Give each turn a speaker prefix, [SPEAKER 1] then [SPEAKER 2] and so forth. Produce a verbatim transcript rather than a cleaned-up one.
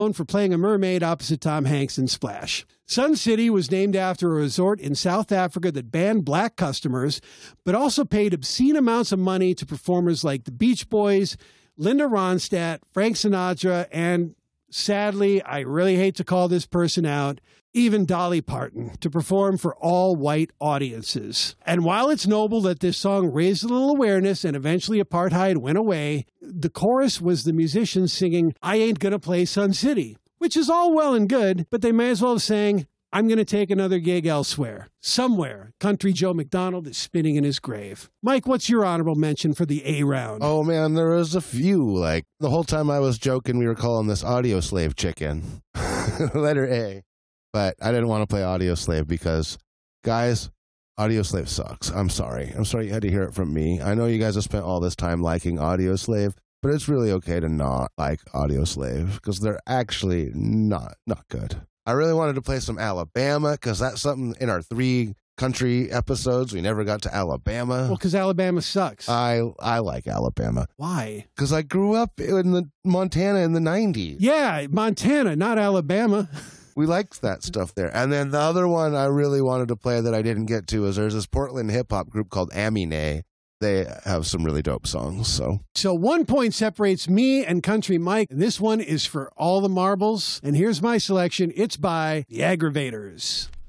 [SPEAKER 1] known for playing a mermaid opposite Tom Hanks in Splash. Sun City was named after a resort in South Africa that banned black customers, but also paid obscene amounts of money to performers like the Beach Boys, Linda Ronstadt, Frank Sinatra, and sadly, I really hate to call this person out, even Dolly Parton, to perform for all white audiences. And while it's noble that this song raised a little awareness and eventually apartheid went away, the chorus was the musicians singing, "I ain't gonna play Sun City," which is all well and good, but they may as well have sang, "I'm going to take another gig elsewhere." Somewhere, Country Joe McDonald is spinning in his grave. Mike, what's your honorable mention for the A round?
[SPEAKER 2] Oh, man, there was a few. Like, the whole time I was joking, we were calling this Audio Slave Chicken. Letter A. But I didn't want to play Audio Slave because, guys, Audio Slave sucks. I'm sorry. I'm sorry you had to hear it from me. I know you guys have spent all this time liking Audio Slave, but it's really okay to not like Audio Slave because they're actually not not good. I really wanted to play some Alabama because that's something in our three country episodes. We never got to Alabama.
[SPEAKER 1] Well, because Alabama sucks.
[SPEAKER 2] I I like Alabama.
[SPEAKER 1] Why?
[SPEAKER 2] Because I grew up in the Montana in the nineties.
[SPEAKER 1] Yeah, Montana, not Alabama.
[SPEAKER 2] We liked that stuff there. And then the other one I really wanted to play that I didn't get to is there's this Portland hip-hop group called Aminé. They have some really dope songs. So
[SPEAKER 1] so one point separates me and Country Mike. And this one is for all the marbles. And here's my selection. It's by The Aggravators.